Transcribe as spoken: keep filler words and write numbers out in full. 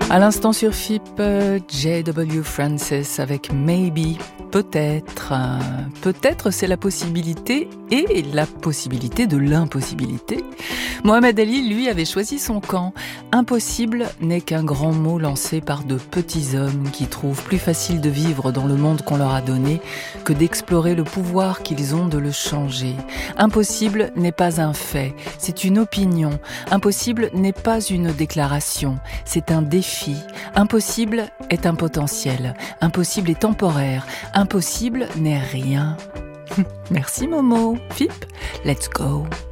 À l'instant sur F I P, euh, J W Francis avec Maybe, peut-être. Euh, peut-être c'est la possibilité et la possibilité de l'impossibilité. Mohamed Ali, lui, avait choisi son camp. Impossible n'est qu'un grand mot lancé par de petits hommes qui trouvent plus facile de vivre dans le monde qu'on leur a donné que d'explorer le pouvoir qu'ils ont de le changer. Impossible n'est pas un fait, c'est une opinion. Impossible n'est pas une déclaration, c'est un défi. Impossible est un potentiel. Impossible est temporaire. Impossible n'est rien. Merci Momo. F I P, let's go.